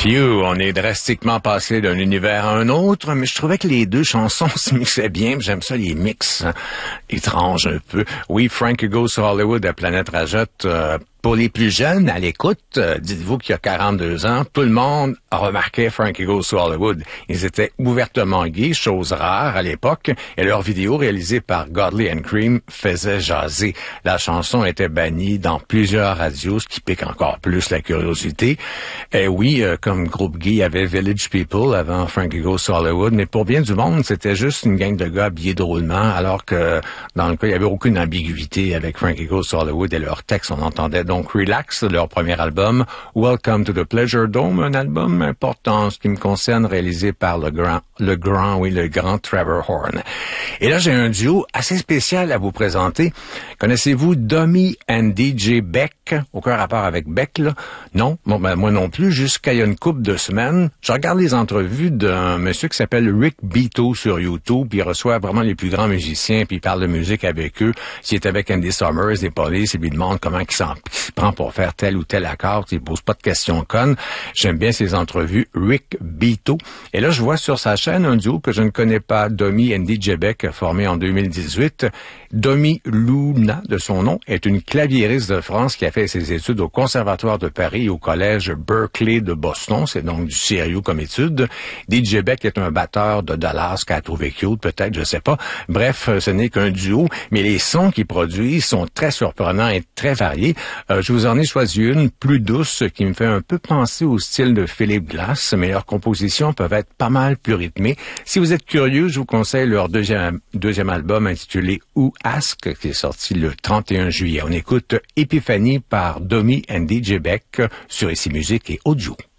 Phew, on est drastiquement passé d'un univers à un autre, mais je trouvais que les deux chansons se mixaient bien. J'aime ça, les mix étranges un peu. Oui, Frankie Goes to Hollywood à Planète Rajotte. Pour les plus jeunes à l'écoute, dites-vous qu'il y a 42 ans, tout le monde remarquait Frankie Goes to Hollywood. Ils étaient ouvertement gays, chose rare à l'époque, et leur vidéo réalisée par Godley and Cream faisait jaser. La chanson était bannie dans plusieurs radios, ce qui pique encore plus la curiosité. Et oui, comme groupe gay, il y avait Village People avant Frankie Goes to Hollywood, mais pour bien du monde, c'était juste une gang de gars habillés drôlement, alors que dans le cas, il n'y avait aucune ambiguïté avec Frankie Goes to Hollywood et leurs textes, on entendait donc Relax, leur premier album, Welcome to the Pleasure Dome, un album important, ce qui me concerne, réalisé par le grand Trevor Horn. Et là, j'ai un duo assez spécial à vous présenter. Connaissez-vous Dummy and DJ Beck? Aucun rapport avec Beck, là? Non? Bon, ben, moi non plus, jusqu'à il y a une couple de semaines. Je regarde les entrevues d'un monsieur qui s'appelle Rick Beato sur YouTube, puis il reçoit vraiment les plus grands musiciens, puis il parle de musique avec eux. S'il est avec Andy Summers, des Police, il lui demande comment il prend pour faire tel ou tel accord, il pose pas de questions connes. J'aime bien ces entrevues. Rick Beato. Et là, je vois sur sa chaîne un duo que je ne connais pas, Dummy and DJ Beck, formé en 2018. Dummy Luna, de son nom, est une claviériste de France qui a fait ses études au Conservatoire de Paris et au Collège Berkeley de Boston. C'est donc du sérieux comme étude. DJ Beck est un batteur de Dallas qu'a trouvé cute, peut-être, je sais pas. Bref, ce n'est qu'un duo, mais les sons qu'ils produisent sont très surprenants et très variés. Je vous en ai choisi une plus douce qui me fait un peu penser au style de Philip Glass, mais leurs compositions peuvent être pas mal plus rythmées. Si vous êtes curieux, je vous conseille leur deuxième album intitulé Who Ask, qui est sorti le 31 juillet. On écoute Epiphany par Dummy and DJ Beck sur Ici Musique et Audio.